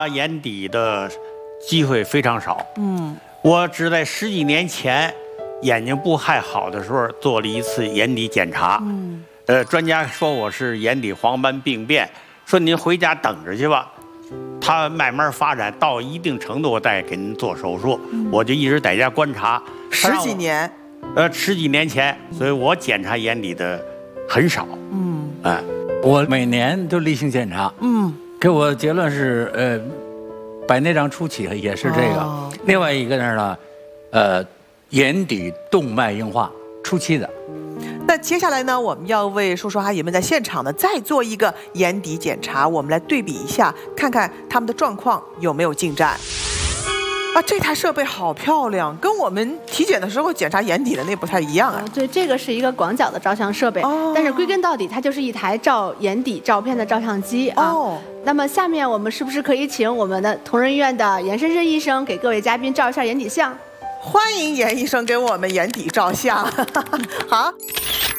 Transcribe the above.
眼底的机会非常少。我只在10几年前眼睛不太好的时候做了一次眼底检查。专家说我是眼底黄斑病变，说您回家等着去吧，它慢慢发展到一定程度，我再给您做手术。我就一直在家观察。 10几年 ，10几年前，所以我检查眼底的很少。 我每年都例行检查。给我结论是，白内障初期也是这个。另外一个呢，眼底动脉硬化初期的。 那接下来呢，我们要为叔叔阿姨们在现场呢再做一个眼底检查，我们来对比一下，看看他们的状况有没有进展。这台设备好漂亮，跟我们体检的时候检查眼底的那不太一样啊。 对，这个是一个广角的照相设备，但是归根到底，它就是一台照眼底照片的照相机啊。那么下面我们是不是可以请我们的同仁医院的严深深医生给各位嘉宾照一下眼底相？ 欢迎严医生给我们眼底照相。好。